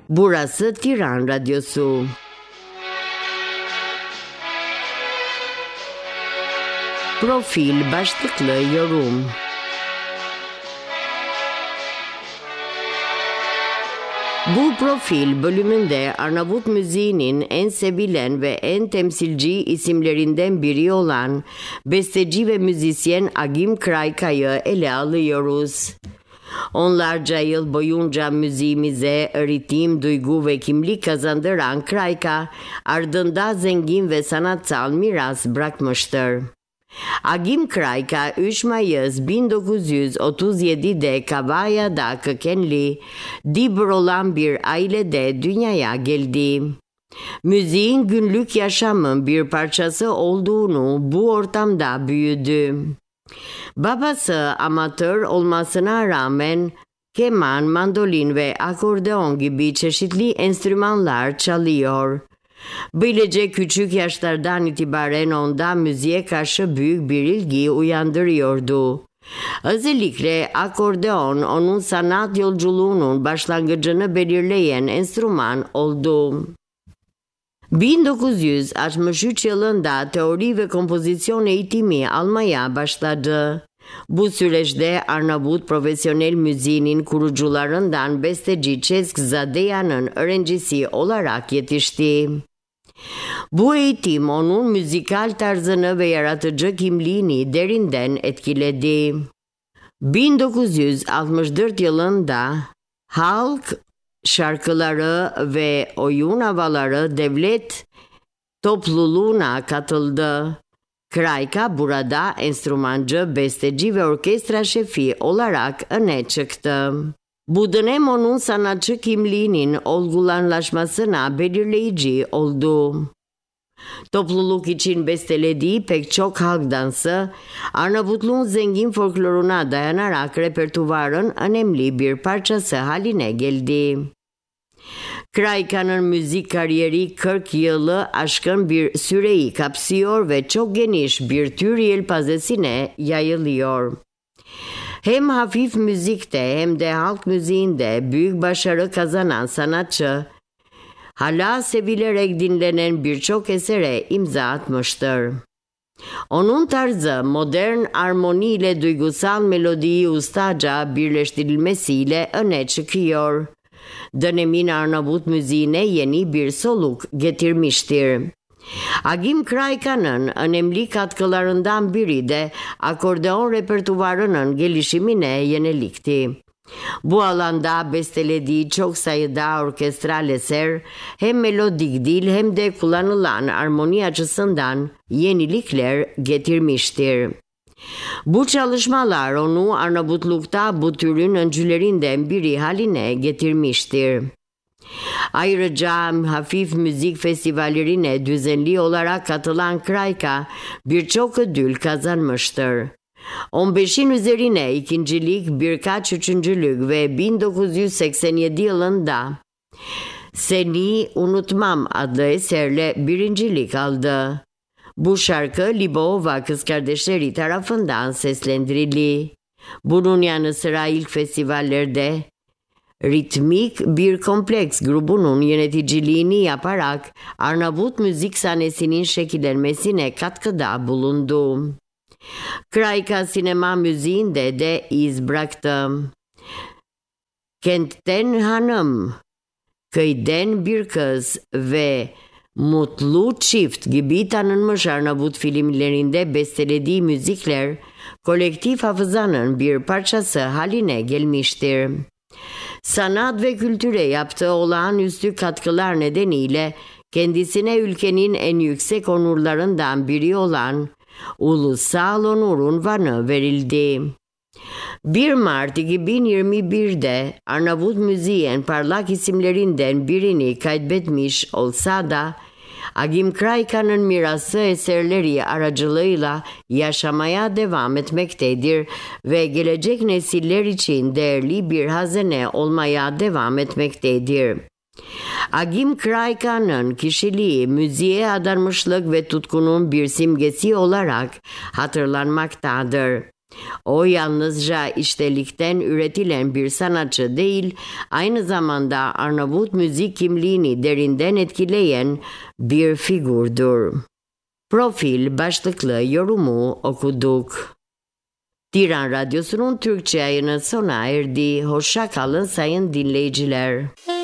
Burası Tiran Radyosu. Profil başlıklı yorum. Bu profil bölümünde Arnavut müziğinin en sevilen ve en temsilci isimlerinden biri olan besteci ve müzisyen Agim Kraika'yı ele alıyoruz. Onlarca yıl boyunca müziğimize ritim, duygu ve kimlik kazandıran Kraika, ardında zengin ve sanatsal miras bırakmıştır. Agim Kraika 3 Mayıs 1937'de Kavaya'da kökenli, Dibr olan bir ailede dünyaya geldi. Müziğin günlük yaşamın bir parçası olduğunu bu ortamda büyüdü. Babası amatör olmasına rağmen keman, mandolin ve akordeon gibi çeşitli enstrümanlar çalıyor. Böylece küçük yaşlardan itibaren onda müziğe karşı büyük bir ilgi uyandırıyordu. Özellikle akordeon onun sanat yolculuğunun başlangıcını belirleyen enstrüman oldu. 1963 yılında teori ve kompozisyon eğitimi almaya başladı. Bu süreçte Arnavut profesyonel müziğinin kurucularından besteci Ceskzadeya'nın öğrencisi olarak yetişti. Bu eğitim onun müzikal tarzını ve yaratıcı kimliğini derinden etkiledi. 1964 yılında halk şarkıları ve oyun havaları devlet topluluğuna katıldı. Kraika burada enstrümancı, besteci ve orkestra şefi olarak öne çıktı. Bu dönem onun sanatçı kimliğinin olgulanlaşmasına belirleyici oldu. Topluluk için bestelediği pek çok halk dansı, Arnavutluğun zengin folkloruna dayanarak repertuvarın önemli bir parçası haline geldi. Kraika'nın müzik kariyeri 40 yılı aşkın bir süreyi kapsıyor ve çok geniş bir tür yelpazesine yayılıyor. Hem hafif müzikte hem de halk müziğinde büyük başarı kazanan sanatçı, hala sevilerek dinlenen birçok esere imza atmıştır. Onun tarzı modern armoni ile duygusal melodiyi ustaca birleştirilmesiyle öne çıkıyor. Dönemin Arnavut müziğine yeni bir soluk getirmiştir. Agim Kraika'nın önemli katkılarından biri de akordeon repertuvarının gelişimine yönelikti. Bu alanda bestelediği çok sayıda orkestral eser hem melodik dil hem de kullanılan armoni açısından yenilikler getirmiştir. Bu çalışmalar onu Arnavutluk'ta bu türün öncülerinden biri haline getirmiştir. Ayrıca hafif müzik festivallerine düzenli olarak katılan Kraika birçok ödül kazanmıştır. 15'in üzerine ikincilik, birkaç üçüncülük ve 1987 yılında Seni Unutmam adlı eserle birincilik aldı. Bu şarkı Libova kız kardeşleri tarafından seslendirildi. Bunun yanı sıra ilk festivallerde ritmik bir kompleks grubunun yöneticiliğini yaparak Arnavut müzik sahnesinin şekillenmesine katkıda bulundu. Kraika sinema müziğinde de iz bıraktı. Kentten Hanım, Köyden Bir Kız ve Mutlu Çift gibi tanınmış Arnavut filmlerinde bestelediği müzikler kolektif hafızanın bir parçası haline gelmiştir. Sanat ve kültüre yaptığı olağanüstü katkılar nedeniyle kendisine ülkenin en yüksek onurlarından biri olan Ulusal Onur unvanı verildi. 1 Mart 2021'de Arnavut müziğin parlak isimlerinden birini kaybetmiş olsa da Agim Kraika'nın mirası eserleri aracılığıyla yaşamaya devam etmektedir ve gelecek nesiller için değerli bir hazine olmaya devam etmektedir. Agim Kraika'nın kişiliği müziğe adanmışlık ve tutkunun bir simgesi olarak hatırlanmaktadır. O yalnızca içtelikten üretilen bir sanatçı değil, aynı zamanda Arnavut müzik kimliğini derinden etkileyen bir figürdür. Profil başlıklı yorumu okuduk. Diran Radyosu'nun Türkçe yayını sona erdi. Hoşça kalın sayın dinleyiciler.